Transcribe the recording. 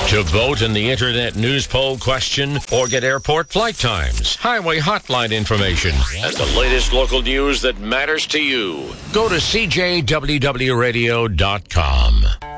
To vote in the Internet News Poll question or get airport flight times, highway hotline information, and the latest local news that matters to you, go to CJWWRadio.com.